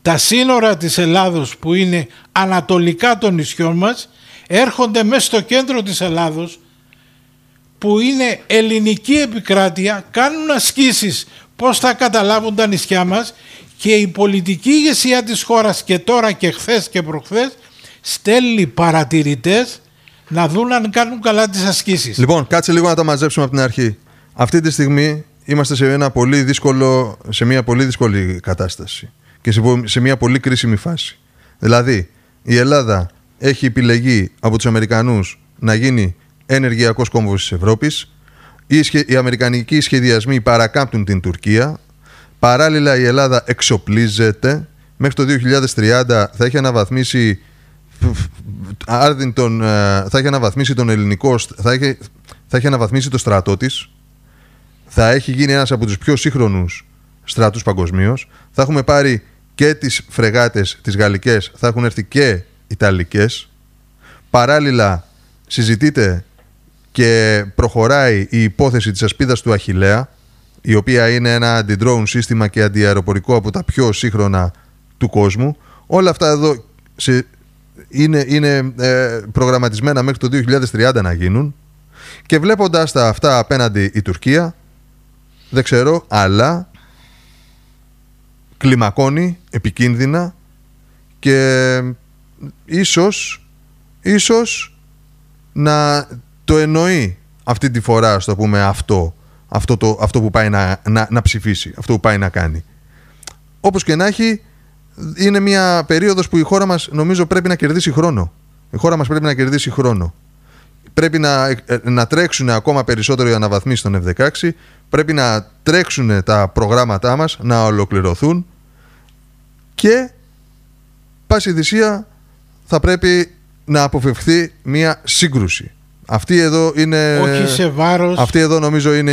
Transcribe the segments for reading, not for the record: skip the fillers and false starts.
τα σύνορα της Ελλάδος που είναι ανατολικά των νησιών μας έρχονται μέσα στο κέντρο της Ελλάδος που είναι ελληνική επικράτεια, κάνουν ασκήσεις πώς θα καταλάβουν τα νησιά μας και η πολιτική ηγεσία της χώρας και τώρα και χθες και προχθές στέλνει παρατηρητές να δουν αν κάνουν καλά τις ασκήσεις. Λοιπόν, κάτσε λίγο να τα μαζέψουμε από την αρχή. Αυτή τη στιγμή είμαστε σε μια πολύ δύσκολη κατάσταση και σε μια πολύ κρίσιμη φάση. Δηλαδή, η Ελλάδα έχει επιλεγεί από τους Αμερικανούς να γίνει ενεργειακός κόμβος της Ευρώπης. Οι αμερικανικοί σχεδιασμοί παρακάμπτουν την Τουρκία. Παράλληλα, η Ελλάδα εξοπλίζεται. Μέχρι το 2030 θα έχει αναβαθμίσει τον ελληνικό, θα έχει αναβαθμίσει το στρατό της. Θα έχει γίνει ένας από τους πιο σύγχρονους στρατούς παγκοσμίως. Θα έχουμε πάρει και τις φρεγάτες τις γαλλικές, θα έχουν έρθει και ιταλικές. Παράλληλα συζητείται και προχωράει η υπόθεση της ασπίδας του Αχιλλέα, η οποία είναι ένα αντι-drone σύστημα και αντιαεροπορικό από τα πιο σύγχρονα του κόσμου. Όλα αυτά εδώ είναι προγραμματισμένα μέχρι το 2030 να γίνουν. Και βλέποντας τα αυτά απέναντι η Τουρκία, δεν ξέρω, αλλά κλιμακώνει επικίνδυνα και ίσως να το εννοεί αυτή τη φορά, ας το πούμε, αυτό που πάει να ψηφίσει, αυτό που πάει να κάνει. Όπως και να έχει, είναι μια περίοδος που η χώρα μας νομίζω πρέπει να κερδίσει χρόνο. Η χώρα μας πρέπει να κερδίσει χρόνο. Πρέπει να τρέξουν ακόμα περισσότερο οι αναβαθμίσεις των F-16, πρέπει να τρέξουν τα προγράμματά μας, να ολοκληρωθούν και πάση θυσία θα πρέπει να αποφευχθεί μια σύγκρουση. Αυτή εδώ είναι. Όχι σε βάρος. Αυτή εδώ νομίζω είναι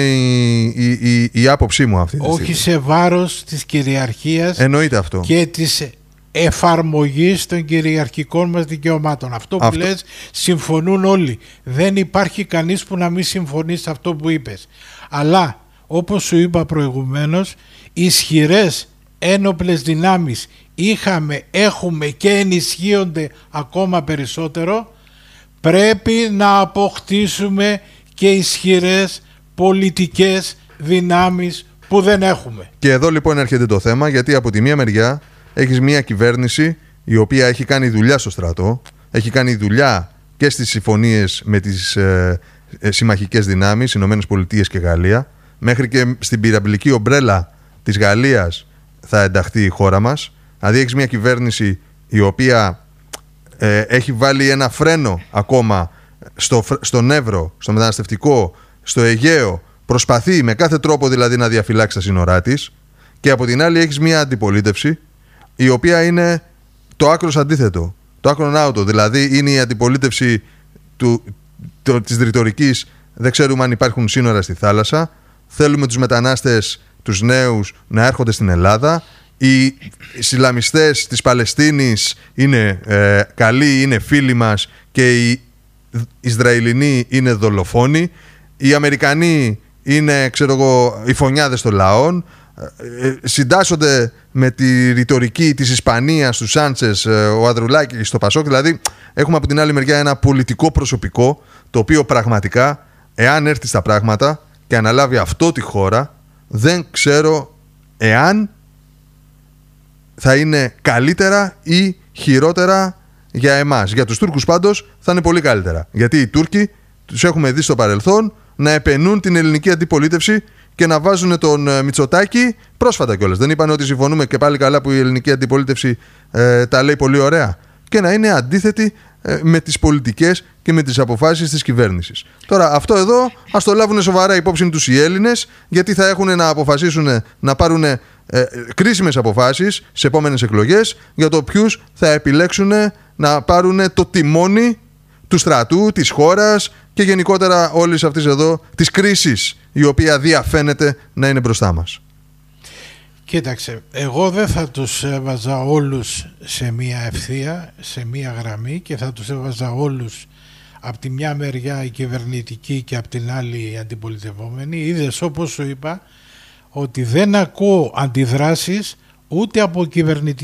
η άποψή μου αυτή. Όχι σε βάρος της κυριαρχίας. Εννοείται αυτό. Και της εφαρμογής των κυριαρχικών μας δικαιωμάτων. Αυτό που λες συμφωνούν όλοι. Δεν υπάρχει κανείς που να μην συμφωνεί σε αυτό που είπες. Αλλά όπως σου είπα προηγουμένως, ισχυρές ένοπλες δυνάμεις έχουμε και ενισχύονται ακόμα περισσότερο. Πρέπει να αποκτήσουμε και ισχυρές πολιτικές δυνάμεις που δεν έχουμε. Και εδώ λοιπόν έρχεται το θέμα, γιατί από τη μία μεριά έχεις μια κυβέρνηση η οποία έχει κάνει δουλειά στο στρατό, έχει κάνει δουλειά και στις συμφωνίες με τις συμμαχικές δυνάμεις, Ηνωμένες Πολιτείες και Γαλλία, μέχρι και στην πυραυλική ομπρέλα της Γαλλίας θα ενταχθεί η χώρα μας. Δηλαδή έχεις μια κυβέρνηση η οποία έχει βάλει ένα φρένο ακόμα στον Εύρο, στο μεταναστευτικό, στο Αιγαίο, προσπαθεί με κάθε τρόπο δηλαδή να διαφυλάξει τα σύνορά της, και από την άλλη έχεις μια αντιπολίτευση η οποία είναι το άκρος αντίθετο, το άκρον άουτο, δηλαδή είναι η αντιπολίτευση της ρητορικής «δεν ξέρουμε αν υπάρχουν σύνορα στη θάλασσα», θέλουμε τους μετανάστες, τους νέους να έρχονται στην Ελλάδα, οι Ισλαμιστές της Παλαιστίνης είναι καλοί, είναι φίλοι μας, και οι Ισραηλινοί είναι δολοφόνοι, οι Αμερικανοί είναι, ξέρω εγώ, οι φωνιάδες των λαών, συντάσσονται με τη ρητορική της Ισπανίας, του Σάντσες, ο Ανδρουλάκης στο Πασόκ. Δηλαδή έχουμε από την άλλη μεριά ένα πολιτικό προσωπικό το οποίο πραγματικά, εάν έρθει στα πράγματα και αναλάβει αυτό τη χώρα, δεν ξέρω εάν θα είναι καλύτερα ή χειρότερα για εμάς. Για τους Τούρκους πάντως θα είναι πολύ καλύτερα, γιατί οι Τούρκοι τους έχουμε δει στο παρελθόν να επενούν την ελληνική αντιπολίτευση και να βάζουν τον Μητσοτάκη πρόσφατα κιόλας. Δεν είπαν ότι συμφωνούμε και πάλι καλά που η ελληνική αντιπολίτευση τα λέει πολύ ωραία, και να είναι αντίθετη με τις πολιτικές και με τις αποφάσεις της κυβέρνησης. Τώρα αυτό εδώ ας το λάβουν σοβαρά υπόψη τους οι Έλληνες, γιατί θα έχουν να αποφασίσουν να πάρουν κρίσιμες αποφάσεις σε επόμενες εκλογές για το ποιους θα επιλέξουν να πάρουν το τιμόνι του στρατού, της χώρας και γενικότερα όλης αυτής εδώ της κρίσης η οποία διαφαίνεται να είναι μπροστά μας. Κοίταξε, εγώ δεν θα τους έβαζα όλους σε μία ευθεία, σε μία γραμμή, και θα τους έβαζα όλους από τη μια μεριά η κυβερνητική και από την άλλη η αντιπολιτευόμενη. Είδες, όπως σου είπα, ότι δεν ακούω αντιδράσεις ούτε από κυβερνητική